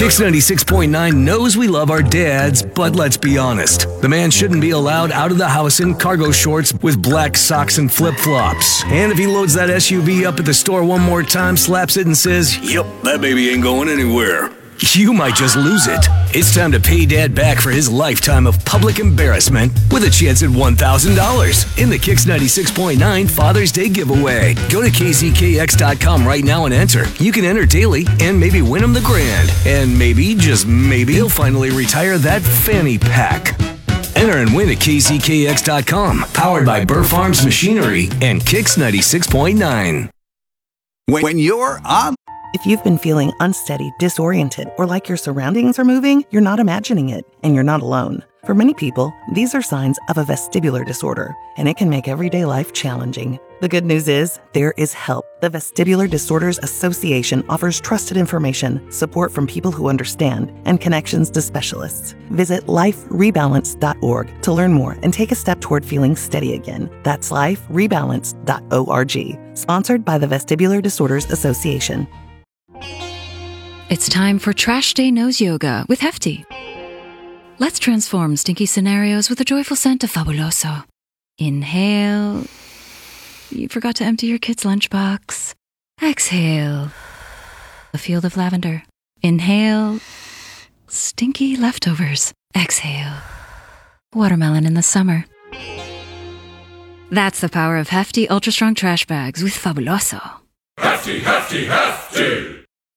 Kix 96.9 knows we love our dads, but let's be honest. The man shouldn't be allowed out of the house in cargo shorts with black socks and flip-flops. And if he loads that SUV up at the store one more time, slaps it and says, "Yep, that baby ain't going anywhere," you might just lose it. It's time to pay Dad back for his lifetime of public embarrassment with a chance at $1,000 in the Kix 96.9 Father's Day giveaway. Go to kzkx.com right now and enter. You can enter daily and maybe win him the grand. And maybe, just maybe, he'll finally retire that fanny pack. Enter and win at kzkx.com. Powered by Burr Farms Machinery and Kix 96.9. When you're on... If you've been feeling unsteady, disoriented, or like your surroundings are moving, you're not imagining it, and you're not alone. For many people, these are signs of a vestibular disorder, and it can make everyday life challenging. The good news is, there is help. The Vestibular Disorders Association offers trusted information, support from people who understand, and connections to specialists. Visit liferebalance.org to learn more and take a step toward feeling steady again. That's liferebalance.org. Sponsored by the Vestibular Disorders Association. It's time for Trash Day Nose Yoga with Hefty. Let's transform stinky scenarios with a joyful scent of Fabuloso. Inhale. You forgot to empty your kid's lunchbox. Exhale. A field of lavender. Inhale. Stinky leftovers. Exhale. Watermelon in the summer. That's the power of Hefty Ultra Strong Trash Bags with Fabuloso. Hefty, Hefty, Hefty!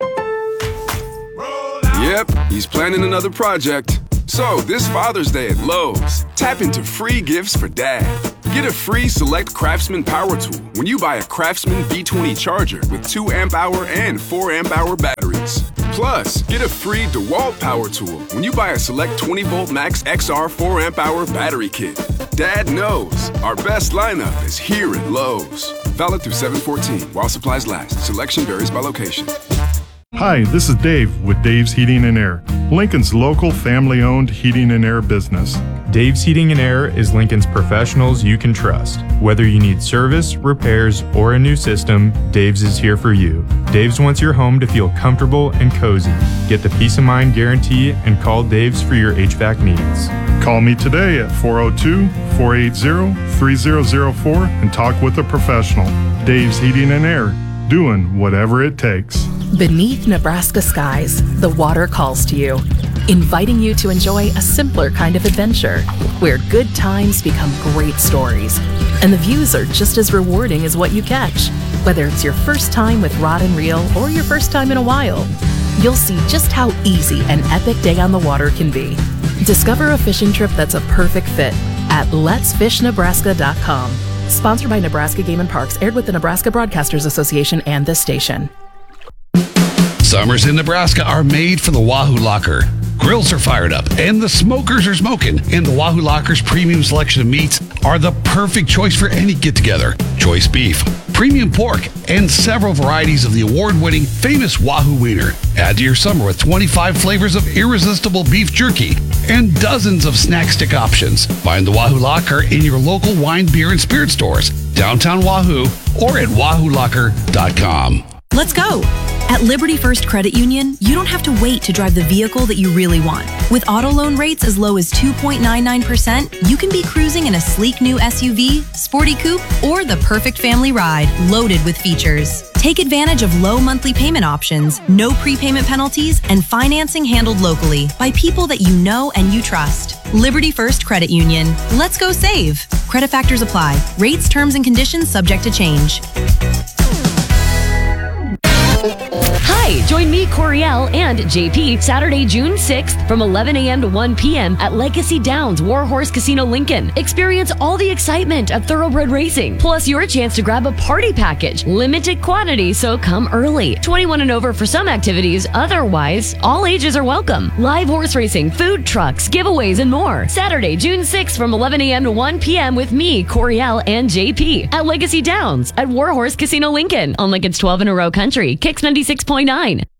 Yep, he's planning another project. So, this Father's Day at Lowe's, tap into free gifts for Dad. Get a free Select Craftsman power tool when you buy a Craftsman V20 charger with 2 amp-hour and 4 amp-hour batteries. Plus, get a free DeWalt power tool when you buy a Select 20-volt Max XR 4 amp-hour battery kit. Dad knows our best lineup is here at Lowe's. Valid through 7/14 while supplies last. Selection varies by location. Hi, this is Dave with Dave's Heating and Air, Lincoln's local family-owned heating and air business. Dave's Heating and Air is Lincoln's professionals you can trust. Whether you need service, repairs, or a new system, Dave's is here for you. Dave's wants your home to feel comfortable and cozy. Get the peace of mind guarantee and call Dave's for your HVAC needs. Call me today at 402-480-3004 and talk with a professional. Dave's Heating and Air, doing whatever it takes. Beneath Nebraska skies, the water calls to you, inviting you to enjoy a simpler kind of adventure, where good times become great stories, and the views are just as rewarding as what you catch. Whether it's your first time with rod and reel or your first time in a while, you'll see just how easy an epic day on the water can be. Discover a fishing trip that's a perfect fit at letsfishnebraska.com. Sponsored by Nebraska Game and Parks, aired with the Nebraska Broadcasters Association and this station. Summers in Nebraska are made for the Wahoo Locker. Grills are fired up and the smokers are smoking. And the Wahoo Locker's premium selection of meats are the perfect choice for any get-together. Choice beef, premium pork, and several varieties of the award-winning famous Wahoo Wiener. Add to your summer with 25 flavors of irresistible beef jerky and dozens of snack stick options. Find the Wahoo Locker in your local wine, beer, and spirit stores, downtown Wahoo, or at wahoo-locker.com. Let's go! At Liberty First Credit Union, you don't have to wait to drive the vehicle that you really want. With auto loan rates as low as 2.99%, you can be cruising in a sleek new SUV, sporty coupe, or the perfect family ride loaded with features. Take advantage of low monthly payment options, no prepayment penalties, and financing handled locally by people that you know and you trust. Liberty First Credit Union. Let's go save. Credit factors apply. Rates, terms, and conditions subject to change. Hi, join me, Coriel, and JP Saturday, June 6th from 11 a.m. to 1 p.m. at Legacy Downs Warhorse Casino Lincoln. Experience all the excitement of thoroughbred racing, plus your chance to grab a party package. Limited quantity, so come early. 21 and over for some activities, otherwise, all ages are welcome. Live horse racing, food trucks, giveaways, and more. Saturday, June 6th from 11 a.m. to 1 p.m. with me, Coriel, and JP at Legacy Downs at Warhorse Casino Lincoln on Lincoln's 12 in a row country. Kix 96.9.